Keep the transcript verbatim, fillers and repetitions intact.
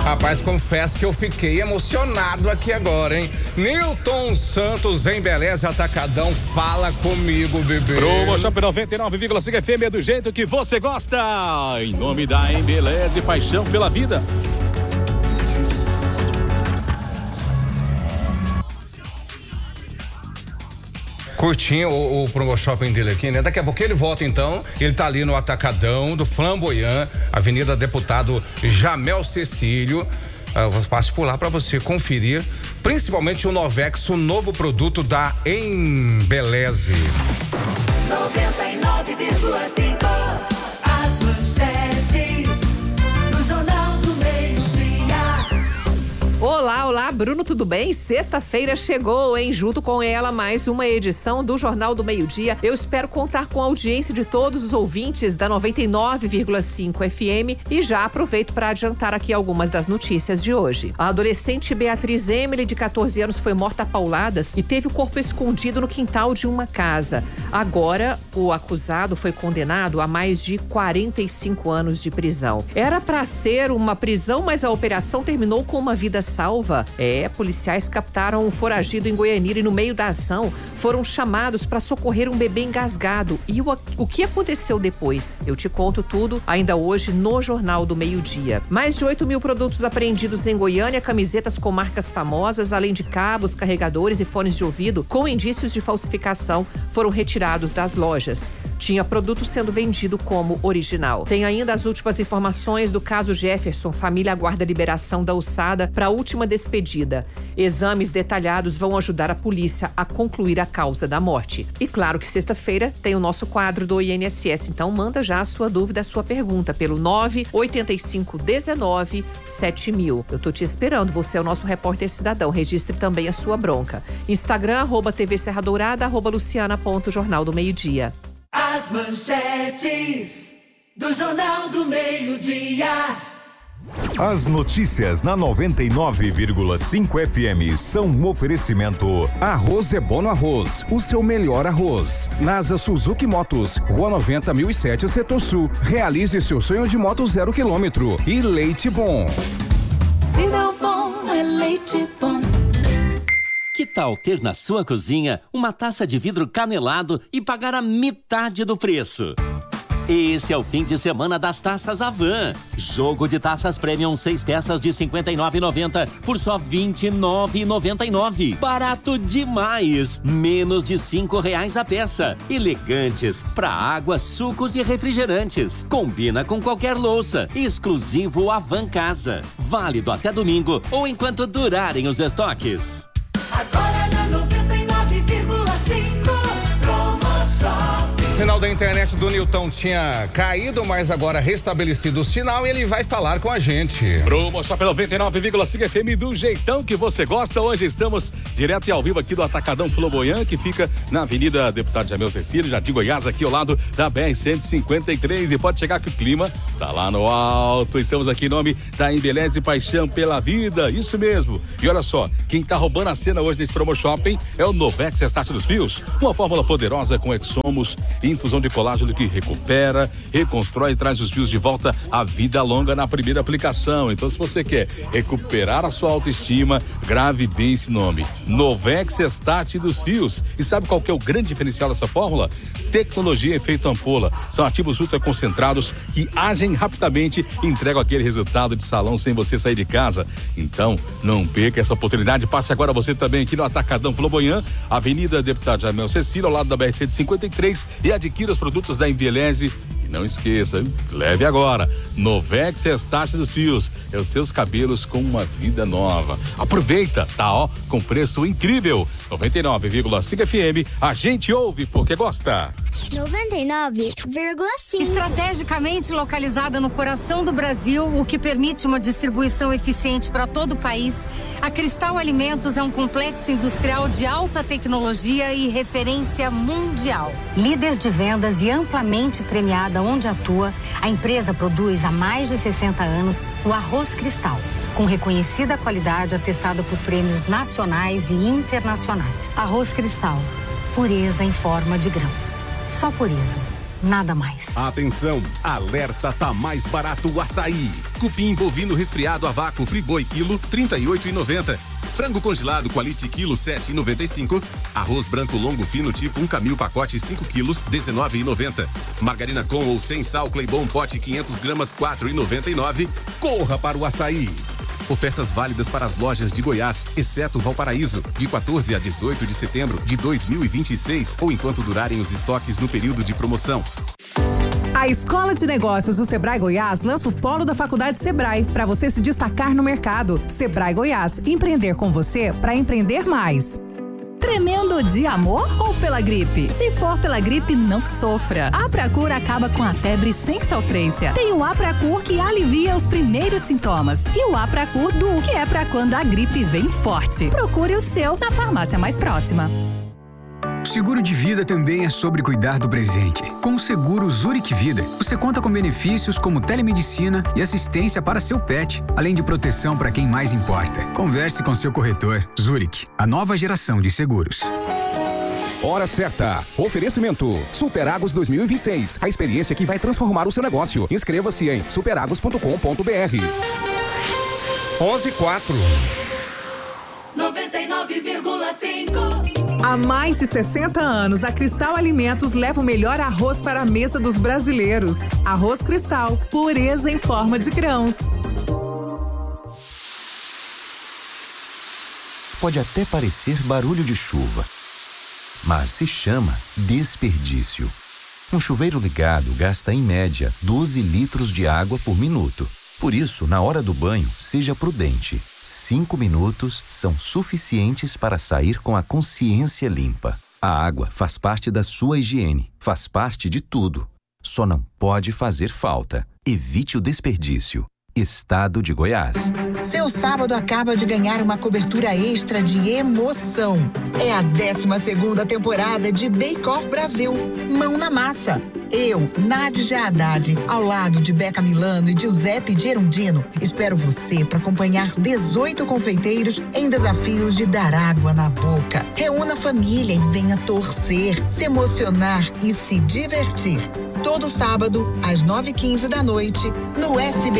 Rapaz, confesso que eu fiquei emocionado aqui agora, hein? Nilton Santos em Beleza Atacadão, fala comigo, bebê. Promo Shop noventa e nove vírgula cinco F M é do jeito que você gosta. Em nome da Embeleze e paixão pela vida. Curtinho o, o promo shopping dele aqui, né? Daqui a pouco ele volta, então. Ele tá ali no Atacadão do Flamboyant, Avenida Deputado Jamel Cecílio. Eu vou passar por lá para você conferir, principalmente o Novex, o novo produto da Embeleze. noventa e nove vírgula cinco, as manchetes do Jornal do Meio-Dia. Olá, olá, Bruno, tudo bem? Sexta-feira chegou, hein? Junto com ela, mais uma edição do Jornal do Meio-Dia. Eu espero contar com a audiência de todos os ouvintes da noventa e nove vírgula cinco F M e já aproveito para adiantar aqui algumas das notícias de hoje. A adolescente Beatriz Emily, de catorze anos, foi morta a pauladas e teve o corpo escondido no quintal de uma casa. Agora, o acusado foi condenado a mais de quarenta e cinco anos de prisão. Era para ser uma prisão, mas a operação terminou com uma vida salva. É, policiais captaram um foragido em Goianira e no meio da ação foram chamados para socorrer um bebê engasgado. E o, o que aconteceu depois? Eu te conto tudo ainda hoje no Jornal do Meio-Dia. Mais de oito mil produtos apreendidos em Goiânia, camisetas com marcas famosas, além de cabos, carregadores e fones de ouvido com indícios de falsificação, foram retirados das lojas. Tinha produto sendo vendido como original. Tem ainda as últimas informações do caso Jefferson. Família aguarda a liberação da alçada para a última despedida. Exames detalhados vão ajudar a polícia a concluir a causa da morte. E claro que sexta-feira tem o nosso quadro do I N S S, então manda já a sua dúvida, a sua pergunta pelo nove oito cinco um nove sete mil. Eu tô te esperando, você é o nosso repórter cidadão. Registre também a sua bronca. Instagram, arroba T V Serra Dourada, arroba Luciana ponto Jornal do Meio-Dia. As manchetes do Jornal do Meio-Dia. As notícias na noventa e nove vírgula cinco F M são um oferecimento. Arroz é bom no arroz, o seu melhor arroz. NASA Suzuki Motos, Rua noventa mil e sete, Setor Sul. Realize seu sonho de moto zero quilômetro. E Leite Bom. Se não bom, é leite bom. Que tal ter na sua cozinha uma taça de vidro canelado e pagar a metade do preço? Esse é o fim de semana das taças Avan. Jogo de taças Premium, seis peças de cinquenta e nove reais e noventa centavos por só vinte e nove reais e noventa e nove centavos. Barato demais! Menos de cinco reais a peça. Elegantes para água, sucos e refrigerantes. Combina com qualquer louça. Exclusivo Avan Casa. Válido até domingo ou enquanto durarem os estoques. Agora na noventa e nove vírgula cinco, promoção. O sinal da internet do Nilton tinha caído, mas agora restabelecido o sinal e ele vai falar com a gente. Promo Shop noventa e nove vírgula cinco F M do jeitão que você gosta. Hoje estamos direto e ao vivo aqui do Atacadão Flamboyant, que fica na Avenida Deputado Jamel Cecílio, Jardim Goiás, aqui ao lado da B R cento e cinquenta e três. E pode chegar que o clima tá lá no alto. Estamos aqui em nome da Embeleze e paixão pela vida. Isso mesmo. E olha só, quem tá roubando a cena hoje nesse Promo Shopping é o Novex Restart dos Fios. Uma fórmula poderosa com Exomos, infusão de colágeno que recupera, reconstrói e traz os fios de volta à vida longa na primeira aplicação. Então, se você quer recuperar a sua autoestima, grave bem esse nome: Novex Restart dos Fios. E sabe qual que é o grande diferencial dessa fórmula? Tecnologia efeito ampola. São ativos ultra concentrados que agem rapidamente e entregam aquele resultado de salão sem você sair de casa. Então, não perca essa oportunidade. Passe agora você também aqui no Atacadão Flamboyant, Avenida Deputado Jamel Cecílio, ao lado da B R cento e cinquenta e três, e adquira os produtos da Embeleze. E não esqueça, hein? Leve agora Novex Restart dos Fios. É os seus cabelos com uma vida nova. Aproveita, tá ó, com preço incrível. noventa e nove vírgula cinco F M, a gente ouve porque gosta. noventa e nove vírgula cinco. Estrategicamente localizada no coração do Brasil, o que permite uma distribuição eficiente para todo o país, a Cristal Alimentos é um complexo industrial de alta tecnologia e referência mundial. Líder de vendas e amplamente premiada onde atua, a empresa produz há mais de sessenta anos o arroz Cristal, com reconhecida qualidade atestada por prêmios nacionais e internacionais. Arroz Cristal, pureza em forma de grãos. Só pureza. nada mais. Atenção, alerta, tá mais barato o açaí. Cupim bovino resfriado a vácuo Friboi quilo trinta e oito e noventa. Frango congelado Quality quilo sete e noventa e cinco. Arroz branco longo fino tipo um camil pacote cinco quilos dezenove e noventa. Margarina com ou sem sal Claybon pote quinhentas gramas quatro e noventa e nove. Corra para o açaí. Ofertas válidas para as lojas de Goiás, exceto Valparaíso, de quatorze a dezoito de setembro de dois mil e vinte e seis ou enquanto durarem os estoques no período de promoção. A Escola de Negócios do Sebrae Goiás lança o Polo da Faculdade Sebrae para você se destacar no mercado. Sebrae Goiás, empreender com você para empreender mais. Tremendo de amor ou pela gripe? Se for pela gripe, não sofra. A Apracur acaba com a febre sem sofrência. Tem o Apracur que alivia os primeiros sintomas e o Apracur Duo, que é para quando a gripe vem forte. Procure o seu na farmácia mais próxima. Seguro de vida também é sobre cuidar do presente. Com o seguro Zurich Vida, você conta com benefícios como telemedicina e assistência para seu pet, além de proteção para quem mais importa. Converse com seu corretor. Zurich, a nova geração de seguros. Hora certa. Oferecimento. Superagos dois mil e vinte e seis. A experiência que vai transformar o seu negócio. Inscreva-se em superagos ponto com ponto br. onze e quatro. noventa e nove vírgula cinco. Há mais de sessenta anos, a Cristal Alimentos leva o melhor arroz para a mesa dos brasileiros. Arroz Cristal, pureza em forma de grãos. Pode até parecer barulho de chuva, mas se chama desperdício. Um chuveiro ligado gasta, em média, doze litros de água por minuto. Por isso, na hora do banho, seja prudente. Cinco minutos são suficientes para sair com a consciência limpa. A água faz parte da sua higiene, faz parte de tudo. Só não pode fazer falta. Evite o desperdício. Estado de Goiás. Seu sábado acaba de ganhar uma cobertura extra de emoção. É a décima segunda temporada de Bake Off Brasil. Mão na massa. Eu, Nádia Haddad, ao lado de Beca Milano e Giuseppe Gerundino, espero você para acompanhar dezoito confeiteiros em desafios de dar água na boca. Reúna a família e venha torcer, se emocionar e se divertir. Todo sábado, às nove e quinze da noite, no S B